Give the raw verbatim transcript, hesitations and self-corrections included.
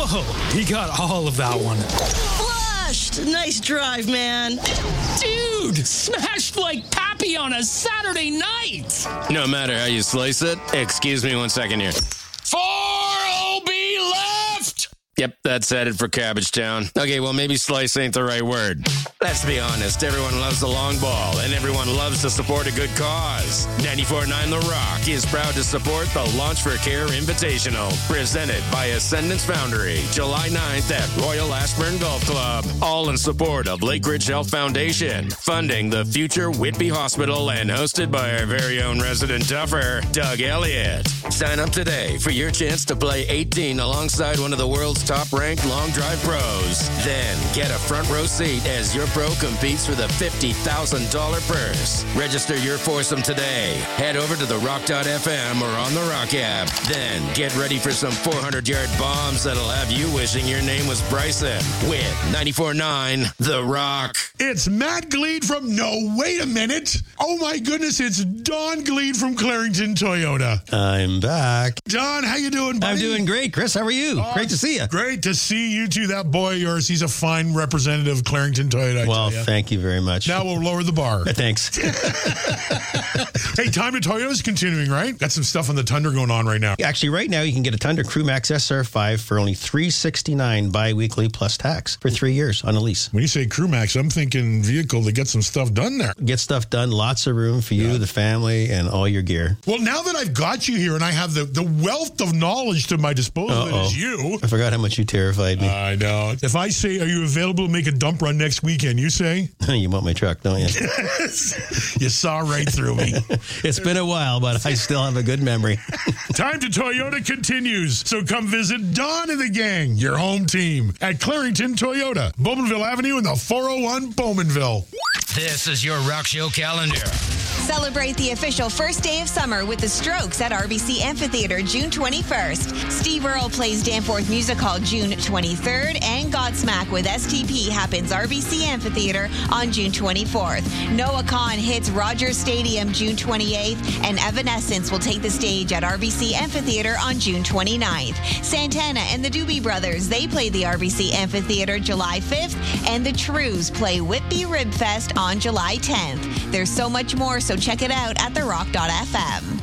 Oh, he got all of that one. Flushed! Nice drive, man. Dude, smashed like Pappy on a Saturday night. No matter how you slice it. Excuse me one second here. Four O B left! Yep, that's headed for Cabbage Town. Okay, well, maybe slice ain't the right word. Let's be honest, everyone loves the long ball, and everyone loves to support a good cause. ninety-four point nine The Rock is proud to support the Launch for Care Invitational, presented by Ascendance Foundry, July ninth at Royal Ashburn Golf Club. All in support of Lake Ridge Health Foundation, funding the future Whitby Hospital, and hosted by our very own resident duffer, Doug Elliott. Sign up today for your chance to play eighteen alongside one of the world's top-ranked long drive pros. Then get a front row seat as your pro competes for the fifty thousand dollars purse. Register your foursome today. Head over to the rock dot f m or on the Rock app. Then get ready for some four hundred yard bombs that'll have you wishing your name was Bryson with ninety-four point nine The Rock. It's Matt Gleed from... No, wait a minute. Oh, my goodness, it's Don Gleed from Clarington Toyota. I'm back. Don, how you doing, buddy? I'm doing great, Chris. How are you? Oh, great to see you. Great to see you, too. That boy of yours, he's a fine representative of Clarington Toyota, I Well, tell ya. thank you very much. Now we'll lower the bar. Thanks. Hey, Time to Toyota's continuing, right? Got some stuff on the Tundra going on right now. Actually, right now, you can get a Tundra Crew Max S R five for only three hundred sixty-nine dollars bi-weekly plus tax for three years on a lease. When you say Crew Max, I'm thinking vehicle to get some stuff done there. Get stuff done, lots of room for you, Yeah. the family, and all your gear. Well, now that I've got you here and I have the, the wealth of knowledge to my disposal that Uh-oh. is you. I forgot how much you terrified me. I know. If I say, are you available to make a dump run next weekend, you say? You want my truck, don't you? You saw right through me. It's been a while, but I still have a good memory. Time to Toyota continues. So come visit Don and the gang, your home team, at Clarington Toyota, Bowmanville Avenue in the four oh one Bowmanville. This is your Rock Show calendar. Celebrate the official first day of summer with the Strokes at R B C Amphitheater June twenty-first. Steve Earle plays Danforth Music Hall June twenty-third, and Godsmack with S T P happens R B C Amphitheater on June twenty-fourth. Noah Kahan hits Rogers Stadium June twenty-eighth, and Evanescence will take the stage at R B C Amphitheater on June twenty-ninth. Santana and the Doobie Brothers, they play the R B C Amphitheater July fifth, and the Trues play Whitby Rib Fest on July tenth. There's so much more, so check it out at the rock dot f m.